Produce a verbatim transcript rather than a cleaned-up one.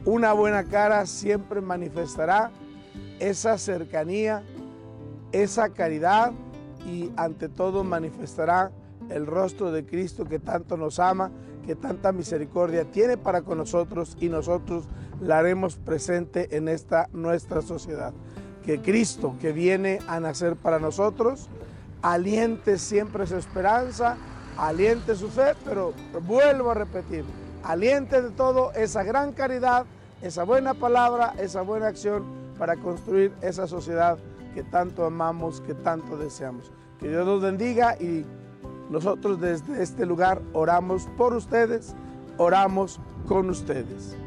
Una buena cara siempre manifestará esa cercanía, esa caridad y ante todo manifestará el rostro de Cristo que tanto nos ama, que tanta misericordia tiene para con nosotros y nosotros la haremos presente en esta nuestra sociedad. Que Cristo que viene a nacer para nosotros aliente siempre su esperanza, aliente su fe, pero vuelvo a repetir, aliente de todo esa gran caridad, esa buena palabra, esa buena acción para construir esa sociedad que tanto amamos, que tanto deseamos. Que Dios los bendiga y nosotros desde este lugar oramos por ustedes, oramos con ustedes.